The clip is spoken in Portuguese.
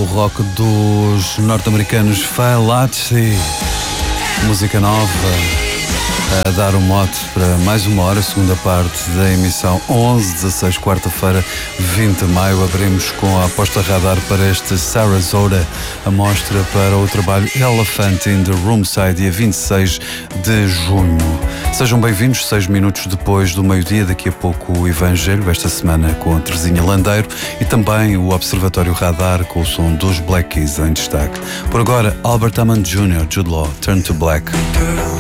rock dos norte-americanos Failati. Música nova a dar o mote para mais uma hora, segunda parte da emissão 11/16, quarta-feira, 20 de maio. Abrimos com a aposta radar para este Sarasota, a mostra para o trabalho Elephant in the Roomside, dia 26 de junho. Sejam bem-vindos, 6 minutos depois do meio-dia. Daqui a pouco o Evangelho, esta semana com a Terezinha Landeiro, e também o Observatório Radar com o som dos Black Keys em destaque. Por agora, Albert Hammond Jr., Jude Law, Turn to Black.